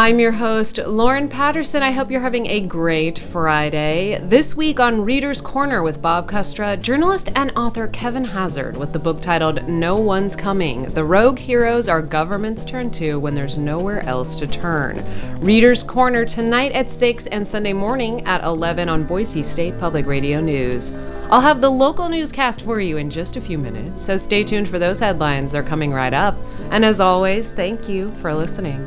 I'm your host, Lauren Patterson. I hope you're having a great Friday. This week on Reader's Corner with Bob Kustra, journalist and author Kevin Hazard with the book titled No One's Coming. The rogue heroes our governments turn to when there's nowhere else to turn. Reader's Corner tonight at 6 and Sunday morning at 11 on Boise State Public Radio News. I'll have the local newscast for you in just a few minutes, so stay tuned for those headlines. They're coming right up. And as always, thank you for listening.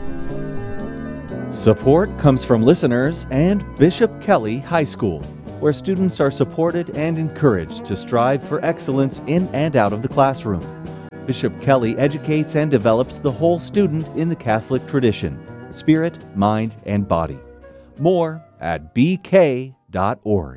Support comes from listeners and Bishop Kelly High School, where students are supported and encouraged to strive for excellence in and out of the classroom. Bishop Kelly educates and develops the whole student in the Catholic tradition, spirit, mind, and body. More at bk.org.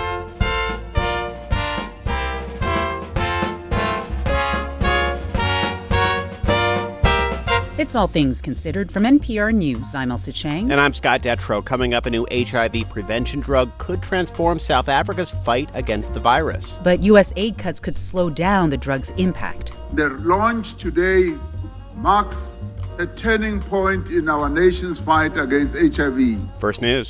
It's All Things Considered from NPR News. I'm Elsa Chang. And I'm Scott Detrow. Coming up, a new HIV prevention drug could transform South Africa's fight against the virus. But U.S. aid cuts could slow down the drug's impact. Their launch today marks a turning point in our nation's fight against HIV. First News.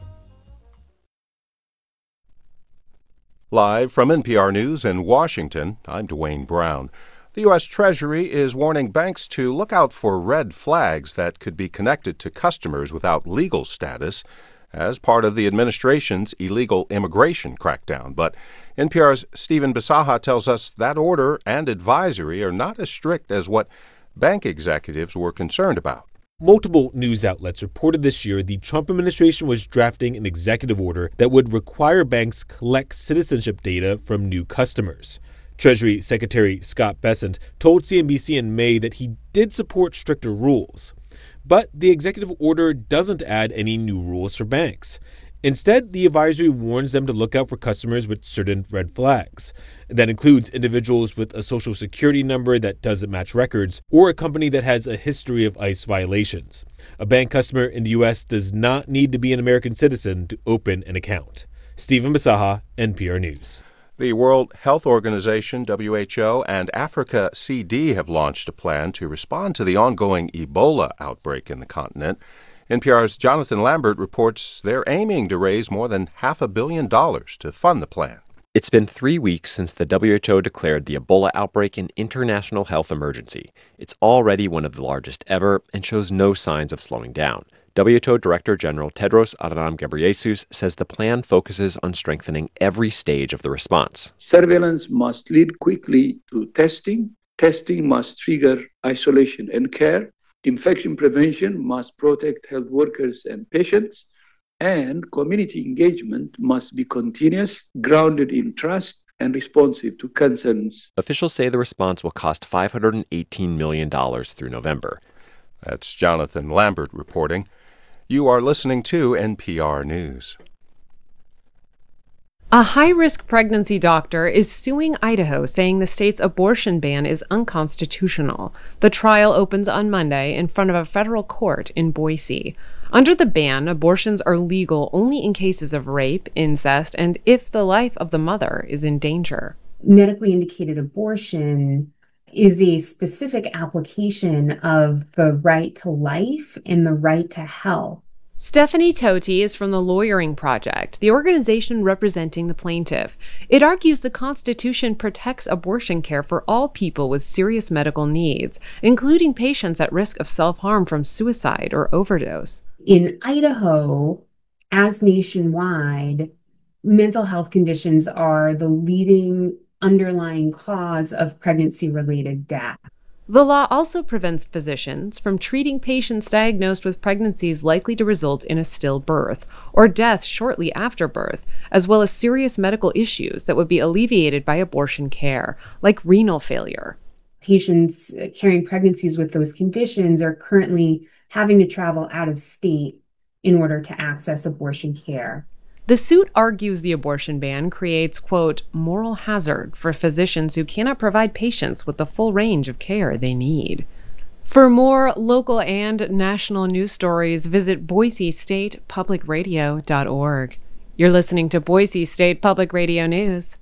Live from NPR News in Washington, I'm Dwayne Brown. The U.S. Treasury is warning banks to look out for red flags that could be connected to customers without legal status as part of the administration's illegal immigration crackdown. But NPR's Stephen Bisaha tells us that order and advisory are not as strict as what bank executives were concerned about. Multiple news outlets reported this year the Trump administration was drafting an executive order that would require banks collect citizenship data from new customers. Treasury Secretary Scott Bessent told CNBC in May that he did support stricter rules. But the executive order doesn't add any new rules for banks. Instead, the advisory warns them to look out for customers with certain red flags. That includes individuals with a social security number that doesn't match records or a company that has a history of ICE violations. A bank customer in the U.S. does not need to be an American citizen to open an account. Stephen Bisaha, NPR News. The World Health Organization, WHO, and Africa CD have launched a plan to respond to the ongoing Ebola outbreak in the continent. NPR's Jonathan Lambert reports they're aiming to raise more than $500 million to fund the plan. It's been 3 weeks since the WHO declared the Ebola outbreak an international health emergency. It's already one of the largest ever and shows no signs of slowing down. WHO Director General Tedros Adhanom Ghebreyesus says the plan focuses on strengthening every stage of the response. Surveillance must lead quickly to testing. Testing must trigger isolation and care. Infection prevention must protect health workers and patients. And community engagement must be continuous, grounded in trust, and responsive to concerns. Officials say the response will cost $518 million through November. That's Jonathan Lambert reporting. You are listening to NPR News. A high-risk pregnancy doctor is suing Idaho, saying the state's abortion ban is unconstitutional. The trial opens on Monday in front of a federal court in Boise. Under the ban, abortions are legal only in cases of rape, incest, and if the life of the mother is in danger. Medically indicated abortion is a specific application of the right to life and the right to health. Stephanie Toti is from the Lawyering Project, the organization representing the plaintiff. It argues the Constitution protects abortion care for all people with serious medical needs, including patients at risk of self-harm from suicide or overdose. In Idaho, as nationwide, mental health conditions are the leading underlying cause of pregnancy-related death. The law also prevents physicians from treating patients diagnosed with pregnancies likely to result in a stillbirth or death shortly after birth, as well as serious medical issues that would be alleviated by abortion care, like renal failure. Patients carrying pregnancies with those conditions are currently having to travel out of state in order to access abortion care. The suit argues the abortion ban creates, quote, moral hazard for physicians who cannot provide patients with the full range of care they need. For more local and national news stories, visit BoiseStatePublicRadio.org. You're listening to Boise State Public Radio News.